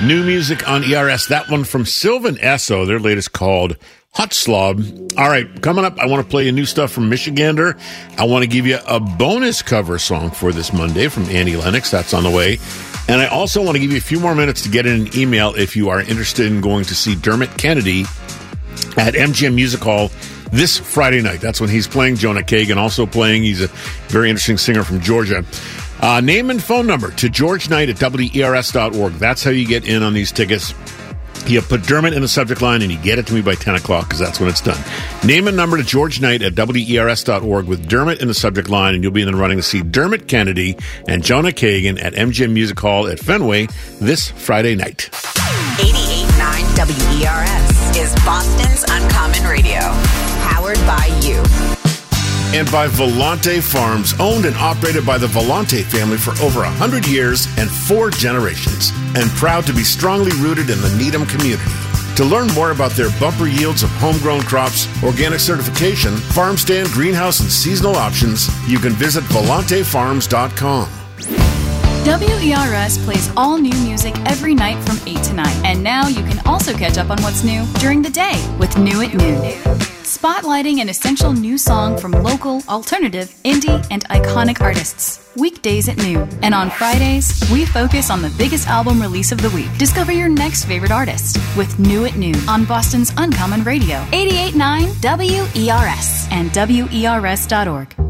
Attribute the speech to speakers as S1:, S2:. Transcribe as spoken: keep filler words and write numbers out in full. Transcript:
S1: New music on E R S. That one from Sylvan Esso. Their latest called Hot Slob. All right, coming up, I want to play you new stuff from Michigander. I want to give you a bonus cover song for this Monday from Annie Lennox. That's on the way. And I also want to give you a few more minutes to get in an email if you are interested in going to see Dermot Kennedy at M G M Music Hall this Friday night. That's when he's playing. Jonah Kagan also playing. He's a very interesting singer from Georgia. Uh, name and phone number to George Knight at W E R S dot org. That's how you get in on these tickets. You put Dermot in the subject line and you get it to me by ten o'clock because that's when it's done. Name and number to George Knight at W E R S dot org with Dermot in the subject line, and you'll be in the running to see Dermot Kennedy and Jonah Kagan at M G M Music Hall at Fenway this Friday night.
S2: eighty-eight point nine W E R S is Boston's Uncommon Radio. Powered by you.
S1: And by Volante Farms, owned and operated by the Volante family for over one hundred years and four generations, and proud to be strongly rooted in the Needham community. To learn more about their bumper yields of homegrown crops, organic certification, farm stand, greenhouse, and seasonal options, you can visit volante farms dot com.
S3: W E R S plays all new music every night from eight to nine. And now you can also catch up on what's new during the day with New at Noon. Spotlighting an essential new song from local, alternative, indie, and iconic artists. Weekdays at noon. And on Fridays, we focus on the biggest album release of the week. Discover your next favorite artist with New at Noon on Boston's Uncommon Radio. eighty-eight point nine W E R S and W E R S dot org.